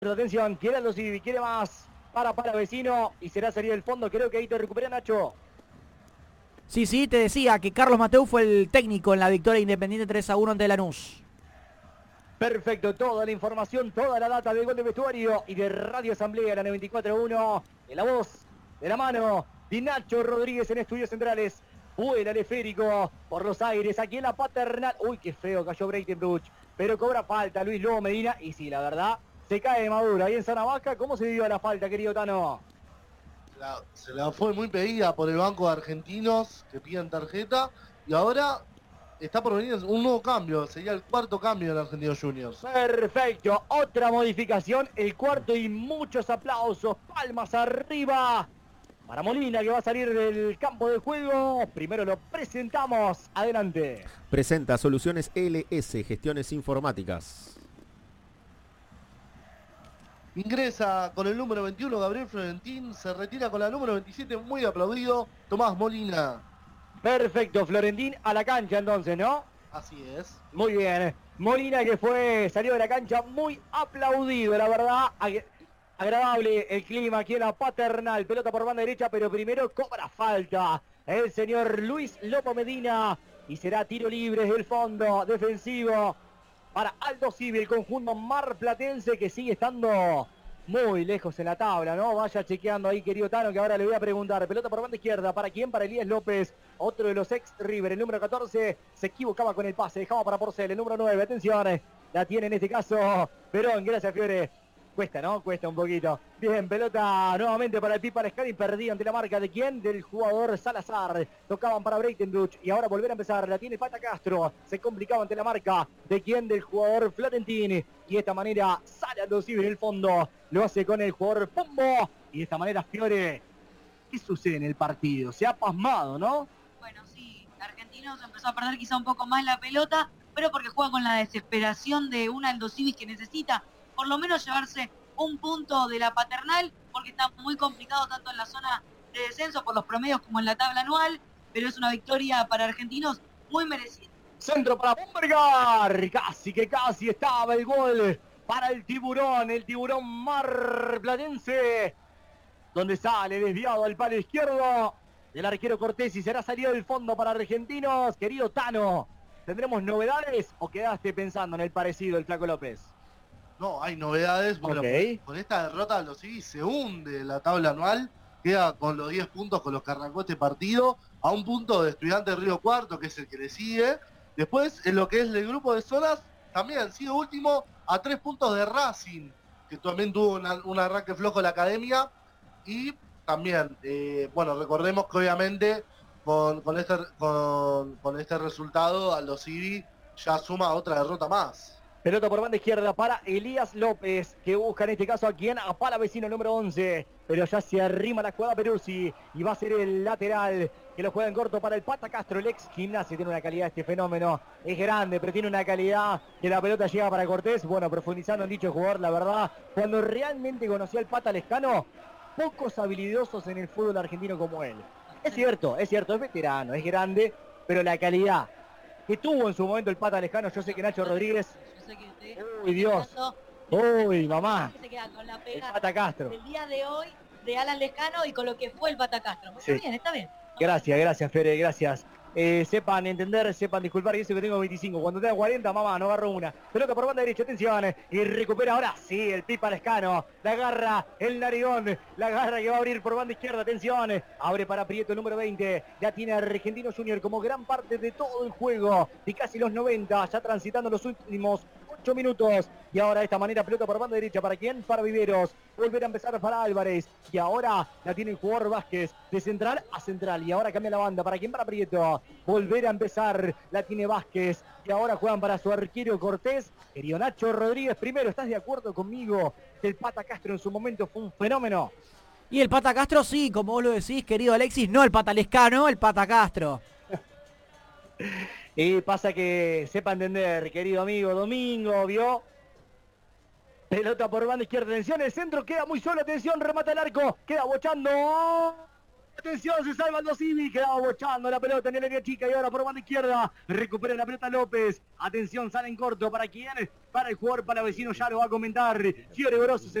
Atención, quiere Aldo Civi, quiere más. Para vecino y será salir del fondo. Creo que ahí te recuperé, Nacho. Sí, te decía que Carlos Mateu fue el técnico en la victoria Independiente 3-1 ante Lanús. Perfecto, toda la información, toda la data del gol de vestuario y de Radio Asamblea, la 94.1, en la voz, de la mano de Nacho Rodríguez en Estudios Centrales. Vuela el esférico por los aires, aquí en la paternal. Uy, qué feo cayó Breitenbruch, pero cobra falta Luis Lobo Medina. Y sí, la verdad, se cae de Maduro. Ahí en Zona Baja, ¿cómo se dio la falta, querido Tano? Se la fue muy pedida por el banco de argentinos que piden tarjeta. Y ahora está por venir un nuevo cambio. Sería el cuarto cambio en Argentinos Juniors. Perfecto, otra modificación, el cuarto y muchos aplausos, palmas arriba para Molina, que va a salir del campo de juego. Primero lo presentamos, adelante. Presenta Soluciones LS, gestiones informáticas. Ingresa con el número 21 Gabriel Florentín, se retira con la número 27, muy aplaudido, Tomás Molina. Perfecto, Florentín a la cancha entonces, ¿no? Así es. Muy bien, Molina que salió de la cancha muy aplaudido, la verdad. Agradable el clima aquí en la paternal, pelota por banda derecha, pero primero cobra falta el señor Luis Lopo Medina y será tiro libre desde el fondo defensivo para Aldo Civi, el conjunto marplatense que sigue estando muy lejos en la tabla, ¿no? Vaya chequeando ahí, querido Tano, que ahora le voy a preguntar. Pelota por banda izquierda, ¿para quién? Para Elías López, otro de los ex River, el número 14, se equivocaba con el pase, dejaba para Porcel, el número 9, atención, la tiene en este caso Perón, gracias Fiore. Cuesta, ¿no? Cuesta un poquito. Bien, pelota nuevamente para el Pipa Lescani, perdido ante la marca de quién? Del jugador Salazar. Tocaban para Breitenbruch y ahora volver a empezar. La tiene Pata Castro. Se complicaba ante la marca de quién? Del jugador Florentini. Y de esta manera sale Aldo Civi en el fondo. Lo hace con el jugador Pombo. Y de esta manera Fiore, ¿qué sucede en el partido? Se ha pasmado, ¿no? Bueno, sí, Argentinos empezó a perder quizá un poco más la pelota, pero porque juega con la desesperación de un Aldo Civi que necesita por lo menos llevarse un punto de la paternal, porque está muy complicado tanto en la zona de descenso por los promedios como en la tabla anual, pero es una victoria para Argentinos muy merecida. Centro para Bombergar, casi estaba el gol para el tiburón marplatense, donde sale desviado al palo izquierdo del arquero Cortés y será salido del fondo para Argentinos. Querido Tano, ¿tendremos novedades o quedaste pensando en el parecido del Flaco López? No, hay novedades. Bueno, Okay. con esta derrota Aldo Civi se hunde la tabla anual, queda con los 10 puntos con los que arrancó este partido, a un punto de Estudiantes Río Cuarto, que es el que le sigue. Después, en lo que es el grupo de zonas, también sigue último a 3 puntos de Racing, que también tuvo un arranque flojo en la academia. Y también, bueno, recordemos que obviamente con este resultado Aldo Civi ya suma otra derrota más. Pelota por banda izquierda para Elías López, que busca en este caso a quien, a Palavecino número 11, pero ya se arrima la jugada Peruzzi y va a ser el lateral que lo juega en corto para el Pata Castro. El ex Gimnasia tiene una calidad, este fenómeno es grande, pero tiene una calidad que la pelota llega para Cortés. Bueno, profundizando en dicho jugador, la verdad, cuando realmente conocí al Pata Lescano, pocos habilidosos en el fútbol argentino como él. Es cierto, es veterano, es grande, pero la calidad que tuvo en su momento el Pata Lescano, yo sé que Nacho Rodríguez... Uy, Dios. Uy, mamá. Se queda con la El pega Pata Castro. del día de hoy de Alan Lescano y con lo que fue el Pata Castro. Sí. Está bien. Gracias, Fede, gracias. Sepan entender, sepan disculpar, y eso que tengo 25. Cuando tenga 40, mamá, no agarro una. Pelota por banda derecha, atención. Y recupera ahora, sí, el Pipa Lescano. La agarra el Narigón. La agarra que va a abrir por banda izquierda, atención. Abre para Prieto, el número 20. Ya tiene Argentino Junior como gran parte de todo el juego. Y casi los 90, ya transitando los últimos 8 minutos. Y ahora de esta manera, pelota por banda derecha. ¿Para quién? Para Viveros. Volver a empezar para Álvarez. Y ahora la tiene el jugador Vázquez. De central a central. Y ahora cambia la banda. ¿Para quién? Para Prieto. Volver a empezar. La tiene Vázquez. Y ahora juegan para su arquero Cortés. Querido Nacho Rodríguez, primero, ¿estás de acuerdo conmigo que el Pata Castro en su momento fue un fenómeno? Y el Pata Castro sí, como vos lo decís, querido Alexis, no el Pata Lescano, el Pata Castro. Y pasa que sepa entender, querido amigo Domingo, ¿vio? Pelota por banda izquierda, atención, el centro queda muy solo, atención, remata el arco, queda bochando. Atención, se salva Aldo Civi, queda bochando la pelota en el área chica y ahora por banda izquierda recupera la pelota López. Atención, sale en corto, ¿para quién? para el jugador palavecino, ya lo va a comentar Fiore Grosso.